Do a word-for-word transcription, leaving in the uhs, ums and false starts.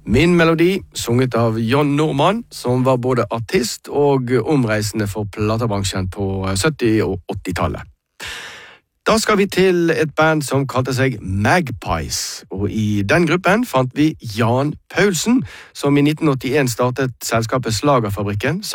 Min melodi, sunget av John Norman, som var både artist og omreisende for platebransjen på sytti- og åttitallet. Da skal vi til et band som kalte seg Magpies, og i den gruppen fant vi Jan Paulsen, som i nitten åttien startet selskapet Slagerfabrikken,